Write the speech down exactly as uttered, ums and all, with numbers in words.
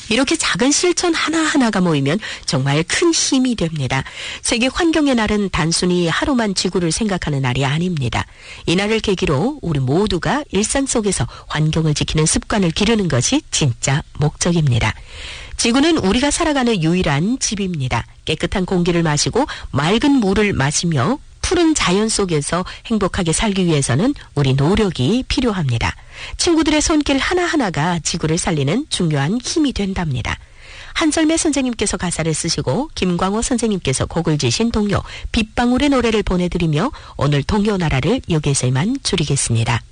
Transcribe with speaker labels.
Speaker 1: 이렇게 작은 실천 하나하나가 모이면 정말 큰 힘이 됩니다. 세계 환경의 날은 단순히 하루만 지구를 생각하는 날이 아닙니다. 이날을 계기로 우리 모두가 일상 속에서 환경을 지키는 습관을 기르는 것이 진짜 목적입니다. 지구는 우리가 살아가는 유일한 집입니다. 깨끗한 공기를 마시고 맑은 물을 마시며 푸른 자연 속에서 행복하게 살기 위해서는 우리 노력이 필요합니다. 친구들의 손길 하나하나가 지구를 살리는 중요한 힘이 된답니다. 한철매 선생님께서 가사를 쓰시고 김광호 선생님께서 곡을 지신 동요 빗방울의 노래를 보내드리며 오늘 동요 나라를 여기에서 이만 줄이겠습니다.